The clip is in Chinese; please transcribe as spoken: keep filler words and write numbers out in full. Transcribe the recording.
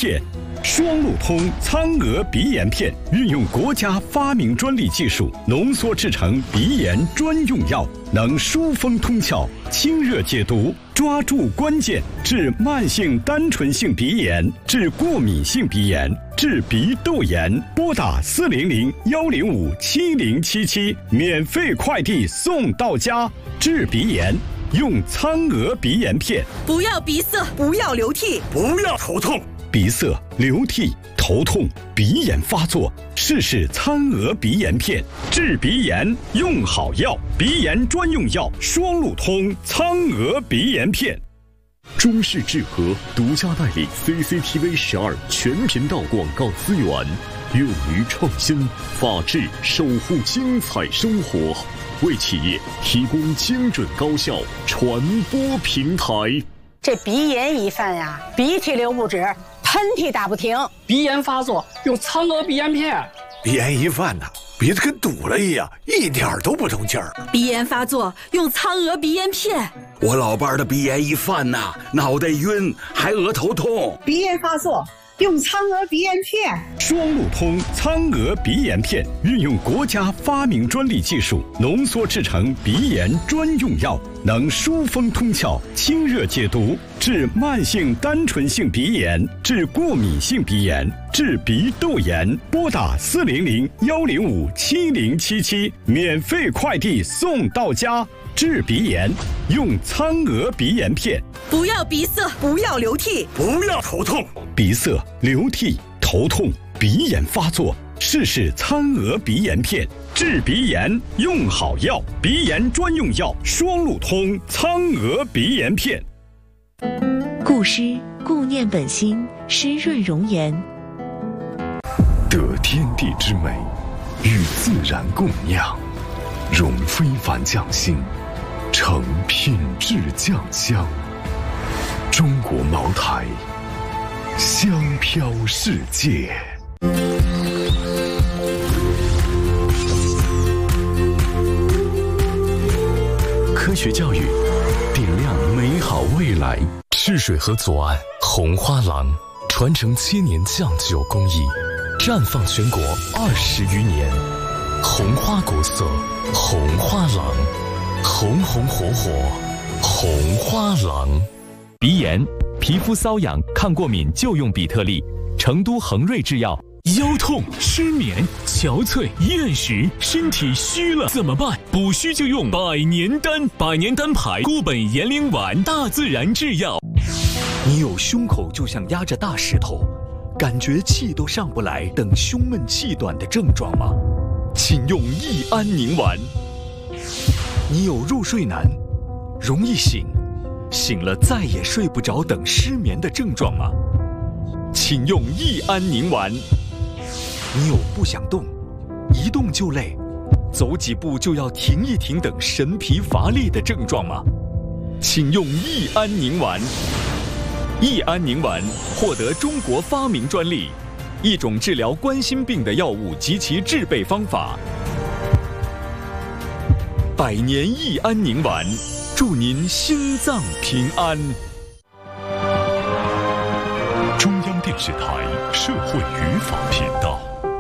片。双路通苍蛾鼻炎片运用国家发明专利技术浓缩制成鼻炎专用药，能疏风通窍、清热解毒，抓住关键，治慢性单纯性鼻炎、治过敏性鼻炎、治鼻窦炎。拨打四零零幺零五七零七七，免费快递送到家。治鼻炎用苍蛾鼻炎片， 不要鼻塞，不要流涕， 不要头痛。 鼻塞、流涕、头痛、鼻炎发作，试试苍蛾鼻炎片，治鼻炎用好药，鼻炎专用药双路通苍蛾鼻炎片。 中视智和独家代理 C C T V 十二全频道广告资源，勇于创新，法治守护精彩生活，为企业提供精准高效传播平台。 这鼻炎一犯呀，鼻涕流不止，喷嚏打不停， 鼻炎发作用苍蛾鼻炎片。 鼻炎一犯呐，鼻子跟堵了一样，一点都不通气儿。 鼻炎发作用苍蛾鼻炎片。 我老伴儿的鼻炎一犯呐，脑袋晕，还额头痛。 鼻炎发作用苍蛾鼻炎片。 双路通苍蛾鼻炎片运用国家发明专利技术浓缩制成鼻炎专用药，能疏风通窍、清热解毒，治慢性单纯性鼻炎、治过敏性鼻炎、治鼻窦炎。拨打四零零幺零五七零七七，免费快递送到家。治鼻炎用苍蛾鼻炎片， 不要鼻塞，不要流涕， 不要头痛。 鼻塞、流涕、头痛、鼻炎发作，试试苍蛾鼻炎片，治鼻炎用好药，鼻炎专用药双路通苍蛾鼻炎片。 固湿固念本心，湿润容颜， 得天地之美，与自然共酿，融非凡匠心，成品质酱香。中国茅台，香飘世界。科学教育，点亮美好未来。赤水河左岸红花廊，传承千年酱酒工艺，绽放全国二十余年。红花国色，红花廊，红红火火，红花廊。 鼻炎、皮肤瘙痒、抗过敏就用比特利。成都恒瑞制药。 腰痛、失眠、憔悴、厌食，身体虚了怎么办？补虚就用百年丹，百年丹牌固本延龄丸，大自然制药。 你有胸口就像压着大石头，感觉气都上不来，等胸闷气短的症状吗？请用益安宁丸。你有入睡难、容易醒、醒了再也睡不着等失眠的症状吗？请用益安宁丸。你有不想动、一动就累、走几步就要停一停等神疲乏力的症状吗？请用益安宁丸。益安宁丸获得中国发明专利，一种治疗冠心病的药物及其制备方法。百年益安宁丸，祝您心脏平安。 中央电视台社会语法频道。